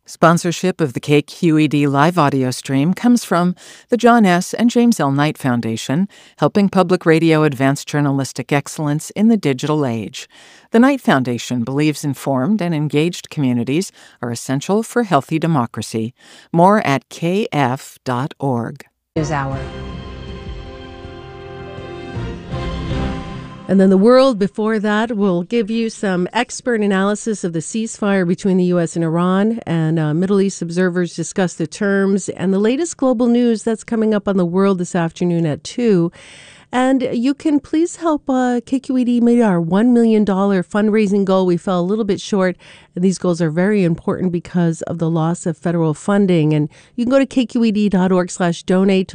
Sponsorship of the KQED live audio stream comes from the John S. and James L. Knight Foundation, helping public radio advance journalistic excellence in the digital age. The Knight Foundation believes informed and engaged communities are essential for healthy democracy. More at kf.org. NewsHour. And then the world before that will give you some expert analysis of the ceasefire between the U.S. and Iran, and Middle East observers discuss the terms and the latest global news that's coming up on the world this afternoon at 2. And you can please help KQED meet our $1 million fundraising goal. We fell a little bit short, and these goals are very important because of the loss of federal funding. And you can go to kqed.org/donate